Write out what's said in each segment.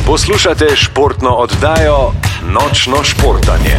Poslušate športno oddajo Nočno športanje.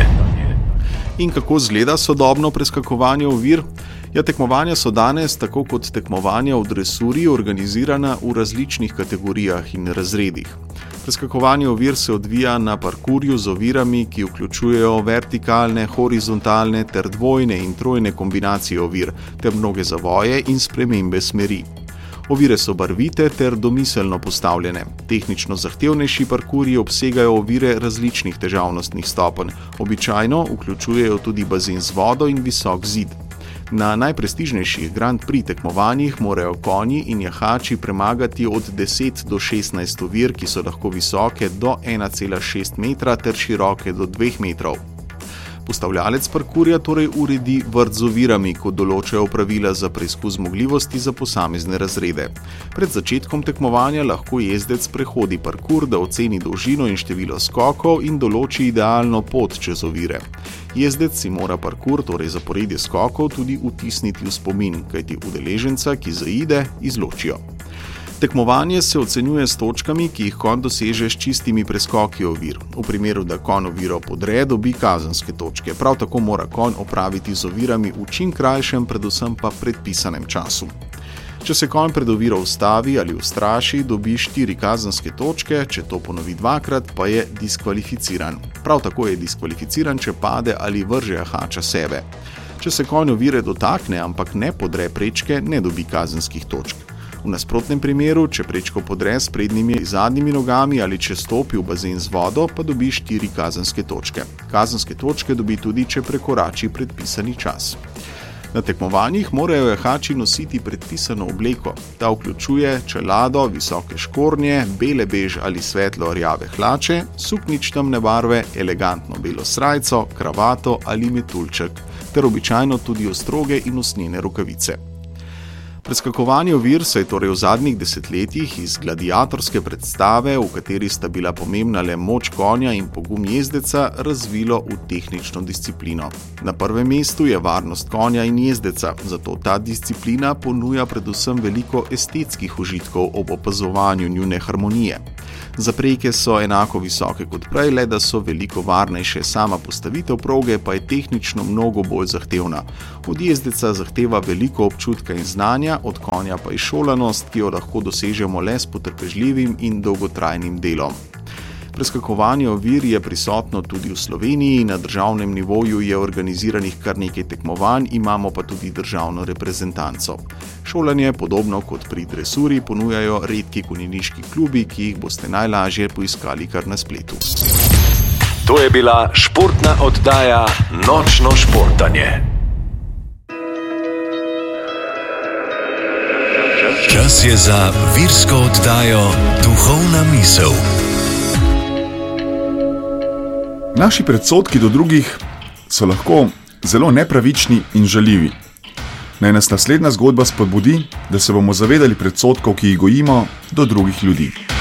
In kako izgleda sodobno preskakovanje ovir? Tekmovanja so danes, tako kot tekmovanja v dresuri, organizirana v različnih kategorijah in razredih. Preskakovanje ovir se odvija na parkurju z ovirami, ki vključujejo vertikalne, horizontalne ter dvojne in trojne kombinacije ovir, ter mnoge zavoje in spremembe smeri. Ovire so barvite ter domiselno postavljene. Tehnično zahtevnejši parkurji obsegajo ovire različnih težavnostnih stopenj. Običajno vključujejo tudi bazen z vodo in visok zid. Na najprestižnejših Grand Prix tekmovanjih morajo konji in jahači premagati od 10 do 16 ovir, ki so lahko visoke do 1,6 metra ter široke do 2 metrov. Postavljalec parkurja torej uredi vrt z ovirami, ko določajo pravila za preizkus zmogljivosti za posamezne razrede. Pred začetkom tekmovanja lahko jezdec prehodi parkur, da oceni dolžino in število skokov in določi idealno pot čez ovire. Jezdec si mora parkur, torej zaporedje skokov, tudi vtisniti v spomin, kajti udeleženca, ki zaide, izločijo. Tekmovanje se ocenjuje s točkami, ki jih konj doseže s čistimi preskoki ovir. V primeru, da konj oviro podre, dobi kazenske točke. Prav tako mora konj opraviti z ovirami v čim krajšem, predvsem pa predpisanem času. Če se konj pred oviro ustavi ali ustraši, dobi 4 kazenske točke, če to ponovi dvakrat, pa je diskvalificiran. Prav tako je diskvalificiran, če pade ali vrže jahača sebe. Če se konj ovire dotakne, ampak ne podre prečke, ne dobi kazenskih točk. V nasprotnem primeru, če prečko podre s prednjimi in zadnjimi nogami ali če stopi v bazen z vodo, pa dobi 4 kazenske točke. Kazenske točke dobi tudi, če prekorači predpisani čas. Na tekmovanjih morajo jahači nositi predpisano obleko. Ta vključuje čelado, visoke škornje, bele bež ali svetlo rjave hlače, suknjič temne barve, elegantno belo srajco, kravato ali metuljček, ter običajno tudi ostroge in usnjene rokavice. Preskakovanje ovir se je torej v zadnjih desetletjih iz gladiatorske predstave, v kateri sta bila pomembna le moč konja in pogum jezdeca, razvilo v tehnično disciplino. Na prvem mestu je varnost konja in jezdeca, zato ta disciplina ponuja predvsem veliko estetskih užitkov ob opazovanju njune harmonije. Zaprejke so enako visoke kot prej, le da so veliko varnejše, sama postavitev proge pa je tehnično mnogo bolj zahtevna. Od jezdeca zahteva veliko občutka in znanja, od konja pa izšolanost, ki jo lahko dosežemo le s potrpežljivim in dolgotrajnim delom. Preskakovanje ovir je prisotno tudi v Sloveniji, na državnem nivoju je organiziranih kar nekaj tekmovanj, imamo pa tudi državno reprezentanco. Šolanje, podobno kot pri dresuri, ponujajo redki konjeniški klubi, ki jih boste najlažje poiskali kar na spletu. To je bila športna oddaja Nočno športanje. Čas je za virsko oddajo Duhovna misel. Naši predsodki do drugih so lahko zelo nepravični in žaljivi. Naj nas naslednja zgodba spodbudi, da se bomo zavedali predsodkov, ki jih gojimo do drugih ljudi.